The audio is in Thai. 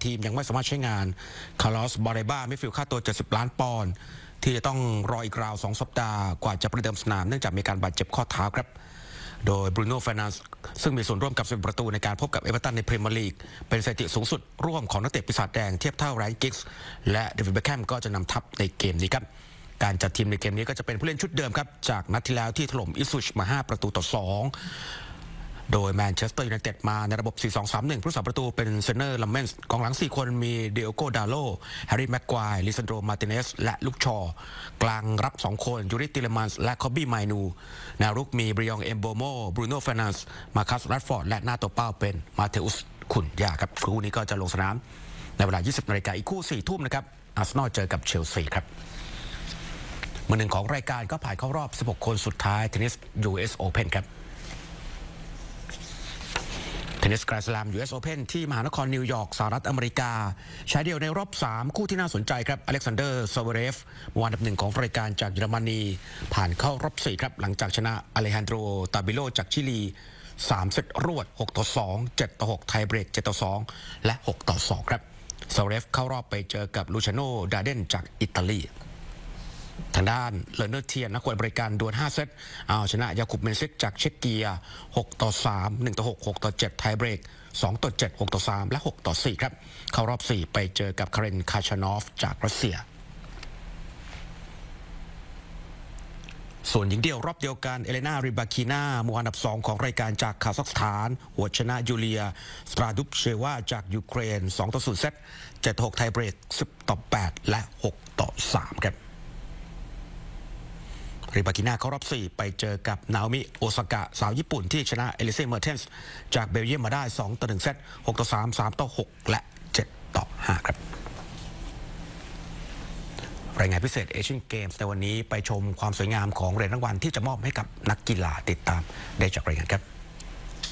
ทีมยังไม่สามารถใช้งานคาร์ลอสบอเรบ้ามิดฟิลด์ค่าตัว70 ล้านปอนด์ที่จะต้องรออีกราว2 สัปดาห์กว่าจะประเดิมสนามเนื่องจากมีการบาดเจ็บข้อเท้าครับโดยบรูโน่ เฟร์นันด์ซึ่งมีส่วนร่วมกับ10 ประตูในการพบกับเอเวอร์ตันในพรีเมียร์ลีกเป็นสถิติสูงสุดร่วมของนักเตะปีศาจแดงเทียบเท่าไรอัน กิกส์และเดวิด เบ็คแฮมก็จะนำทัพในเกมนี้ครับการจัดทีมในเกมนี้ก็จะเป็นผู้เล่นชุดเดิมครับจากนัดที่แล้วที่ถล่มอิสซูชมา5 ประตูต่อ 2โดยแมนเชสเตอร์ยูไนเต็ดมาในระบบ 4-2-3-1 ผู้รักษาประตูเป็นเซเนอร์ลัมเมนส์กองหลัง4 คนมีเดโอโก ดาโลแฮร์รี่ แม็กควายลิซันโด มาร์ติเนสและลุคชอกลางรับ2 คนยูริ ติเลมันส์และคอบบี้ ไมนูแนวรุกมีบริยอง เอมโบโมบรูโน่ เฟร์นันด์มาคัส แรดฟอร์ดและหน้าตัวเป้าเป็นมาเทอุส คุนยาครับคู่นี้ก็จะลงสนามในเวลา 20 นาฬิกาอีกคู่ 4 ทุ่มนะครับอาร์เซนอลเจอกับเชลซีครับมือหนึ่งของรายการก็ผ่านเข้ารอบ 16 คนสุดท้ายเทนนิส US Open ครับเทนนิสแกรนด์สแลม US Open ที่มหานครนิวยอร์กสหรัฐอเมริกาชายเดี่ยวในรอบ 3 คู่ที่น่าสนใจครับอเล็กซานเดอร์ ซาวเรฟอันดับ 1 ของรายการจากเยอรมนีผ่านเข้ารอบ 4 ครับหลังจากชนะอเลฮันโดร ตาบิโลจากชิลี3 เซตรวด 6-2 7-6 ไทยเบรก 7-2 และ 6-2 ครับซาวเรฟเข้ารอบไปเจอกับลูชาโน ดาเดนจากอิตาลีทางด้านเลเนอร์เทียนนักบริการดวล5 เซตเอาชนะยาคุบ เมนซิกจากเช็กเกีย6-3 1-6 6-7 ไทยเบรก 2-7 6-3 และ 6-4 ครับเข้ารอบ 4 ไปเจอกับคาเรน คาชานอฟจากรัสเซียส่วนหญิงเดี่ยวรอบเดียวกันเอเลนา ริบาคีนาอันดับ 2 ของรายการจากคาซัคสถานหัวชนะยูเลีย สตราดุปเชวาจากยูเครน 2-0 เซต 7-6 ไทยเบรก 10-8 และ 6-3 ครับริบากิน่าเข้ารอบ 4 ไปเจอกับนาโอมิ โอซากะสาวญี่ปุ่นที่ชนะเอลิเซ่ เมอร์เทนส์จากเบลเยียมมาได้ 2-1 เซต 6-3 3-6 และ 7-5 ครับรายงานพิเศษเอเชียนเกมส์ในวันนี้ไปชมความสวยงามของเหรียญรางวัลที่จะมอบให้กับนักกีฬาติดตามได้จากรายงานครับ